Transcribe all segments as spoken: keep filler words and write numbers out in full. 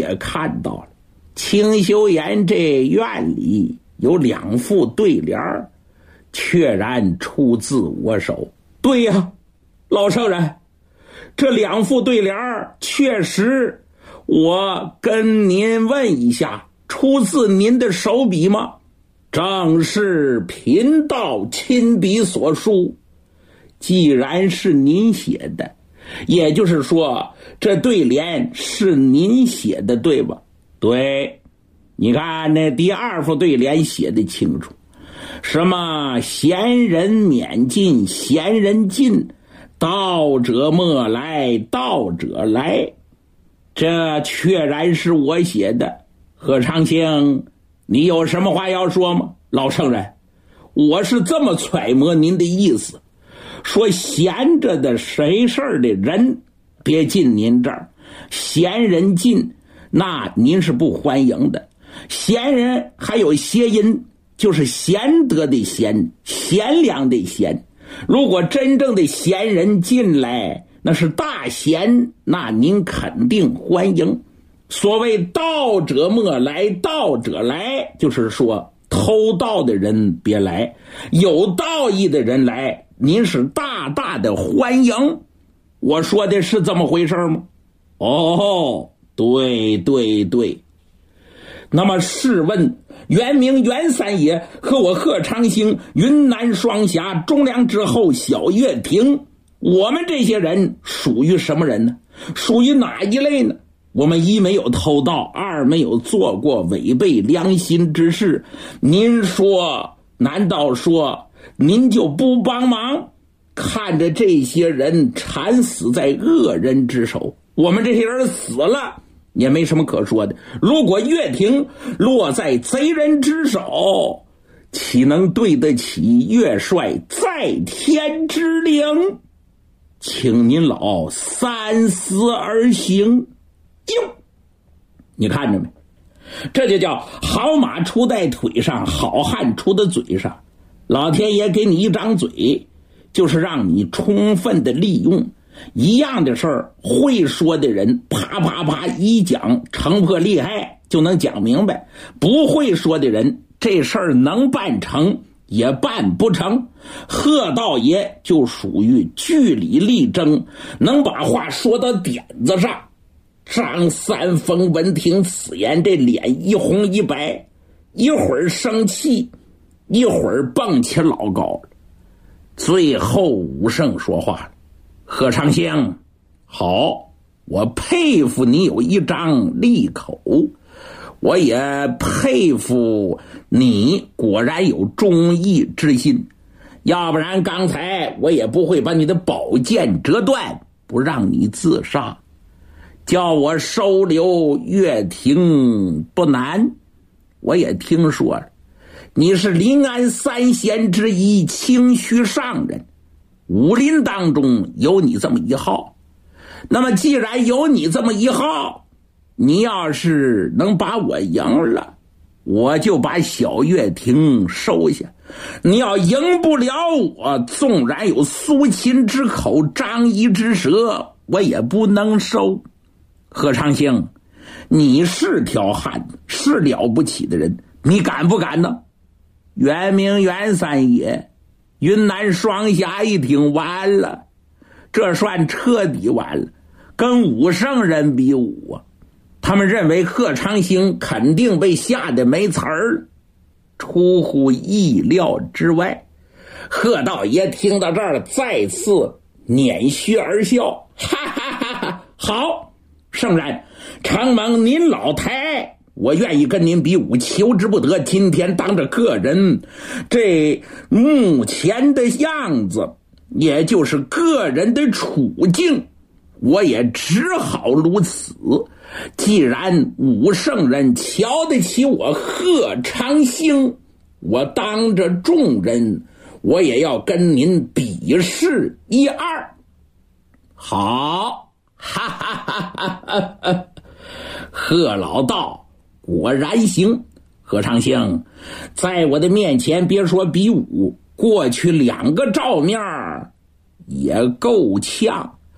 也看到了，清修岩这院里有两副对联，确然出自我手。对呀，老圣人，这两副对联确实，我跟您问一下，出自您的手笔吗？正是贫道亲笔所书。既然是您写的，也就是说这对联是您写的，对吧？对，你看那第二副对联写得清楚，什么贤人免进贤人进，道者莫来道者来，这确然是我写的。何长兴，你有什么话要说吗？老圣人，我是这么揣摩您的意思，说闲着的谁事儿的人别进您这儿，闲人进那您是不欢迎的。闲人还有谐音，就是贤德的贤，贤良的贤。如果真正的贤人进来，那是大贤，那您肯定欢迎。所谓道者莫来道者来，就是说偷盗的人别来，有道义的人来，您是大大的欢迎。我说的是这么回事吗？哦，对对对。那么试问，原名袁三爷和我贺长兴云南双峡忠良之后小月亭，我们这些人属于什么人呢？属于哪一类呢？我们一没有偷盗，二没有做过违背良心之事。您说，难道说您就不帮忙？看着这些人惨死在恶人之手，我们这些人死了也没什么可说的。如果岳亭落在贼人之手，岂能对得起岳帅在天之灵？请您老三思而行。哟，你看着没？这就叫好马出在腿上，好汉出在嘴上。老天爷给你一张嘴，就是让你充分的利用。一样的事儿，会说的人啪啪啪一讲，成破厉害就能讲明白；不会说的人，这事儿能办成也办不成。贺道爷就属于据理力争，能把话说到点子上。张三丰闻听此言，这脸一红一白，一会儿生气，一会儿蹦起老高了。最后武圣说话了：贺长兴，好，我佩服你有一张利口，我也佩服你果然有忠义之心，要不然刚才我也不会把你的宝剑折断，不让你自杀。叫我收留岳亭不难，我也听说了，你是临安三贤之一，清虚上人，武林当中有你这么一号。那么既然有你这么一号，你要是能把我赢了，我就把小岳亭收下。你要赢不了我，纵然有苏秦之口，张仪之舌，我也不能收。贺长兴，你是条汉子，是了不起的人，你敢不敢呢？原名袁三爷，云南双峡一听完了，这算彻底完了，跟武圣人比武啊！他们认为贺长兴肯定被吓得没词儿，出乎意料之外。贺道爷听到这儿再次捻须而笑，哈哈哈哈！好，圣人，承蒙您老抬，我愿意跟您比武，求之不得。今天当着个人这目前的样子，也就是个人的处境，我也只好如此。既然武圣人瞧得起我贺长兴，我当着众人，我也要跟您比试一二。好，哈哈哈哈哈！贺老道果然行。贺长兴，在我的面前别说比武，过去两个照面也够呛。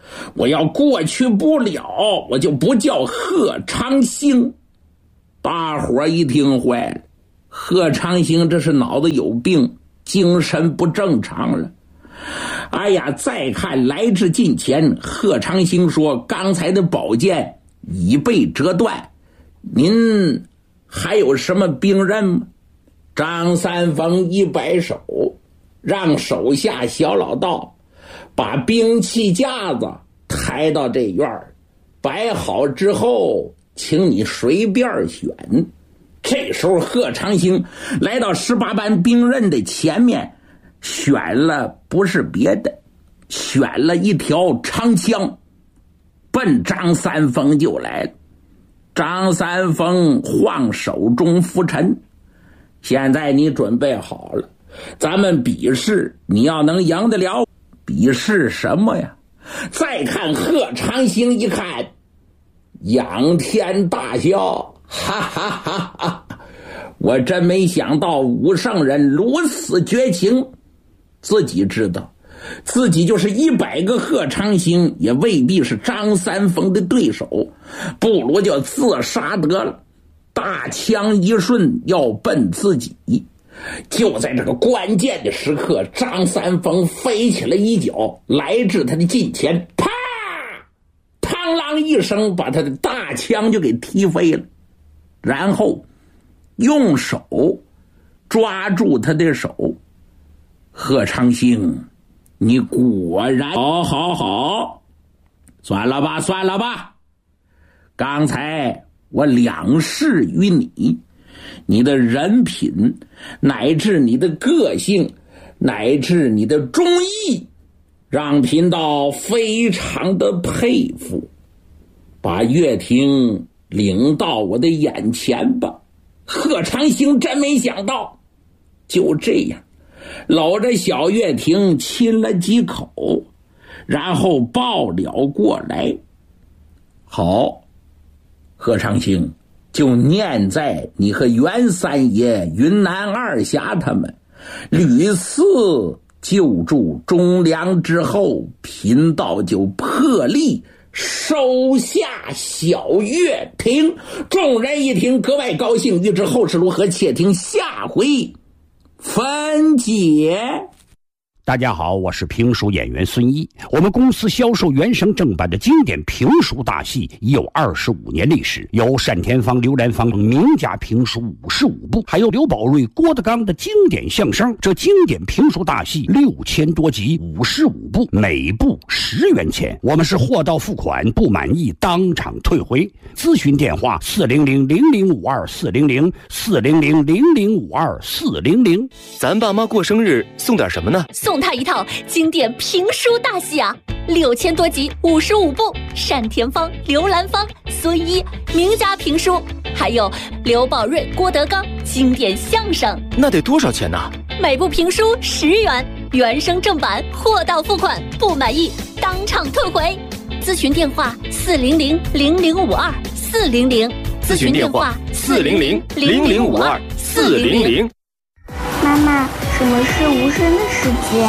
我要过去不了，我就不叫贺长兴。大伙一听坏了，贺长兴这是脑子有病，精神不正常了。哎呀，再看来至近前，贺长兴说：“刚才的宝剑已被折断，您还有什么兵刃吗？”张三丰一摆手，让手下小老道把兵器架子抬到这院儿，摆好之后，请你随便选。这时候贺长兴来到十八般兵刃的前面，选了不是别的，选了一条长枪，奔张三丰就来了。张三丰晃手中拂尘，现在你准备好了，咱们比试，你要能赢得了，比试什么呀？再看贺长兴一看，仰天大笑，哈哈哈哈！我真没想到武圣人如此绝情，自己知道自己就是一百个贺长兴也未必是张三丰的对手，不如就自杀得了。大枪一顺要奔自己，就在这个关键的时刻，张三丰飞起了一脚，来至他的近前，啪，嘡啷一声把他的大枪就给踢飞了，然后用手抓住他的手。贺长兴，你果然好好好，算了吧算了吧，刚才我两试于你，你的人品乃至你的个性乃至你的忠义，让贫道非常的佩服，把岳霆领到我的眼前吧。贺长兴真没想到，就这样搂着小岳霆亲了几口，然后抱了过来。好，贺长兴，就念在你和袁三爷、云南二侠他们屡次救助忠良之后，贫道就破例收下小岳霆。众人一听格外高兴，欲知后事如何，且听下回分解。 大家好，我是评书演员孙一。我们公司销售原声正版的经典评书大戏已有二十五年历史，有单田芳、刘兰芳名家评书五十五部，还有刘宝瑞、郭德纲的经典相声。这经典评书大戏六千多集，五十五部，每部十元钱。我们是货到付款，不满意当场退回。咨询电话：四零零零零五二四零零四零零零零五二四零零。 咱爸妈过生日送点什么呢？ 送他一套经典评书大戏啊，六千多集，五十五部，单田芳、刘兰芳、孙一名家评书，还有刘宝瑞、郭德纲经典相声。 那得多少钱呢？ 每部评书十元，原声正版，货到付款，不满意当场退回。咨询电话：四零零零零五二四零零。 咨询电话：四零零零零五二四零零。 妈妈，什么是无声的世界？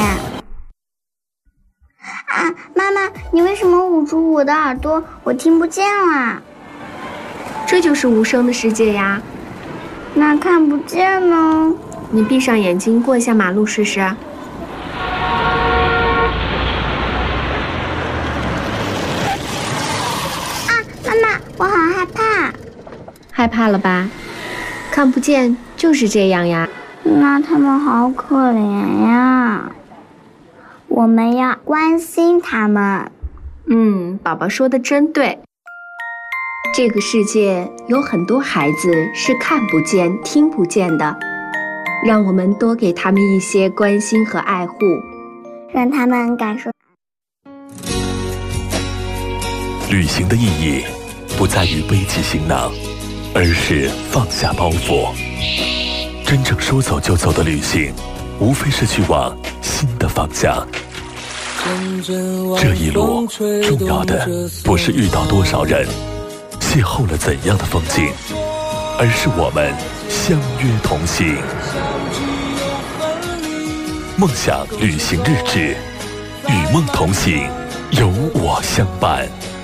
啊，妈妈，你为什么捂住我的耳朵？我听不见啦。 这就是无声的世界呀。 那看不见呢？ 你闭上眼睛过一下马路试试。啊， 妈妈，我好害怕。 害怕了吧？看不见就是这样呀。 那他们好可怜呀，我们要关心他们。 嗯，宝宝说的真对。这个世界有很多孩子是看不见、听不见的，让我们多给他们一些关心和爱护， 让他们感受。 旅行的意义不在于背起行囊，而是放下包袱。真正说走就走的旅行，无非是去往新的方向。这一路重要的不是遇到多少人，邂逅了怎样的风景，而是我们相约同行。梦想旅行日志，与梦同行， 有我相伴。